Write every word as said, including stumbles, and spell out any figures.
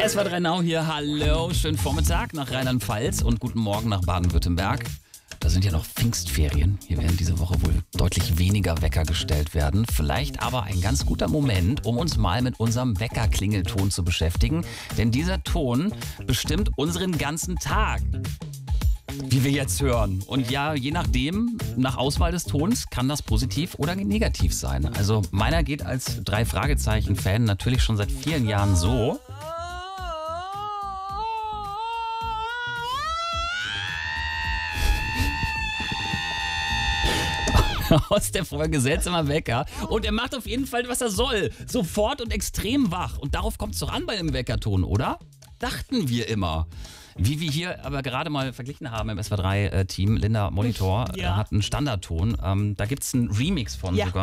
S W R drei Now hier, hallo, schönen Vormittag nach Rheinland-Pfalz und guten Morgen nach Baden-Württemberg. Da sind ja noch Pfingstferien. Hier werden diese Woche wohl deutlich weniger Wecker gestellt werden. Vielleicht aber ein ganz guter Moment, um uns mal mit unserem Wecker-Klingelton zu beschäftigen. Denn dieser Ton bestimmt unseren ganzen Tag, wie wir jetzt hören. Und ja, je nachdem, nach Auswahl des Tons, kann das positiv oder negativ sein. Also meiner geht als Drei-Fragezeichen-Fan natürlich schon seit vielen Jahren so. Aus der Folge Seltsamer Wecker. Und er macht auf jeden Fall, was er soll. Sofort und extrem wach. Und darauf kommt es doch an bei dem Weckerton, oder? Dachten wir immer. Wie wir hier aber gerade mal verglichen haben im S W R drei Team, Linda Molitor Ja. hat einen Standardton. Ähm, da gibt es einen Remix von Ja. sogar.